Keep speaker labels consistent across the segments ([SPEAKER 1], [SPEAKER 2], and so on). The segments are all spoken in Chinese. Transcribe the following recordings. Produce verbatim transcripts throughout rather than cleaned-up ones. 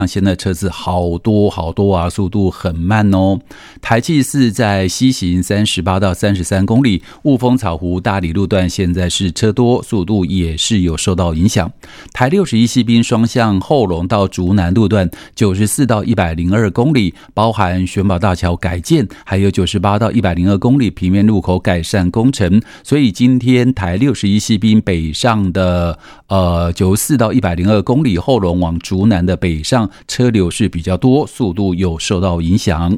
[SPEAKER 1] 现在车子好多好多啊，速度很慢哦。台七四在西行三十八到三十三公里，雾峰草湖大里路段现在是车多，速度也是有受到影响。台六十一西滨双向后龙到竹南路段九十四到一百零二公里，包含玄宝大桥改建，还有九十八到一百零二公里平面路口改善工程，所以今天台六十一西滨北上的呃九十四到一百零二公里后龙往竹南的北上车流是比较多，速度有受到影响。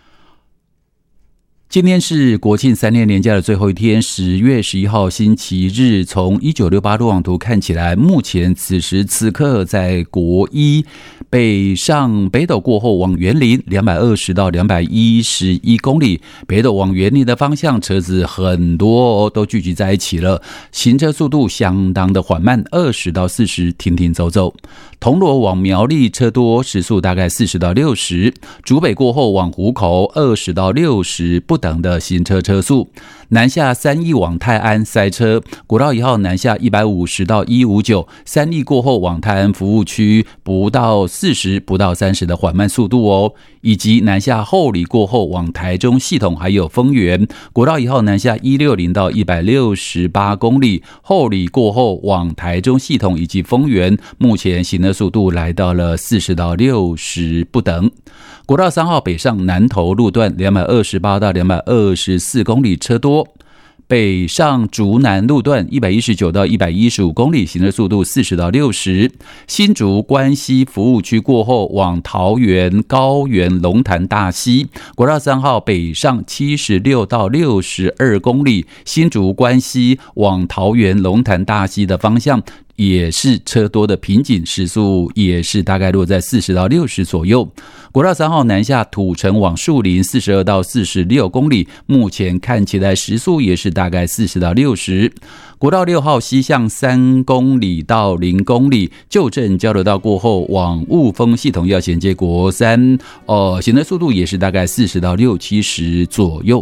[SPEAKER 1] 今天是国庆三天连假的最后一天，十月十一号星期日。从一九六八路网图看起来，目前此时此刻在国一北上北斗过后往园林两百二十到两百一十一公里，北斗往园林的方向车子很多、哦、都聚集在一起了，行车速度相当的缓慢，二十到四十停停走走。铜锣往苗栗车多，时速大概四十到六十，竹北过后往湖口二十到六十不等的行车车速。南下三义往泰安塞车，国道一号南下一百五十到一百五十九，三义过后往泰安服务区不到四十不到三十的缓慢速度哦，以及南下后里过后往台中系统还有丰原，国道一号南下一百六十到一百六十八公里，后里过后往台中系统以及丰原，目前行车速度来到了四十到六十不等。国道三号北上南投路段两百二十八到两百二十四公里车多，北上竹南路段一百一十九到一百一十五公里，行车速度四十到六十。新竹关西服务区过后往桃园高原龙潭大溪，国道三号北上七十六到六十二公里，新竹关西往桃园龙潭大溪的方向也是车多的瓶颈，时速也是大概落在四十到六十左右。国道三号南下土城往树林四十二到四十六公里，目前看起来时速也是大概四十到六十。国道六号西向三公里到零公里，旧镇交流道过后往雾峰系统要衔接国三，呃，行车速度也是大概四十到六七十左右。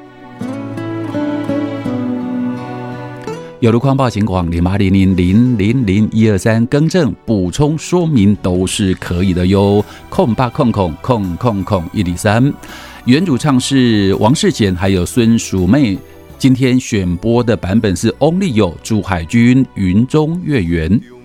[SPEAKER 1] 有路况报情况零八零零零零零一二三，更正补充说明都是可以的哟。空八空空空空空一零三，原主唱是王世贤还有孙淑妹。今天选播的版本是 Only 有朱海军云中月圆。